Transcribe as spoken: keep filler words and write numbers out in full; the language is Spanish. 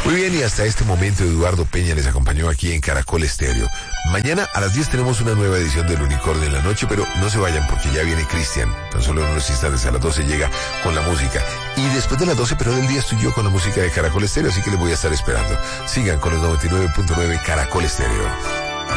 Muy bien, y hasta este momento Eduardo Peña les acompañó aquí en Caracol Estéreo. Mañana a las diez tenemos una nueva edición del Unicornio en la noche, pero no se vayan porque ya viene Cristian. Tan solo en unos instantes, a las doce llega con la música. Y después de las doce, pero del día, estoy yo con la música de Caracol Estéreo, así que les voy a estar esperando. Sigan con los noventa y nueve punto nueve Caracol Estéreo.